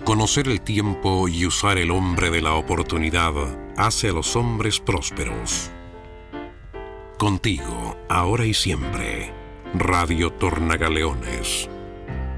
Conocer el tiempo y usar el hombre de la oportunidad hace a los hombres prósperos. Contigo, ahora y siempre. Radio Tornagaleones.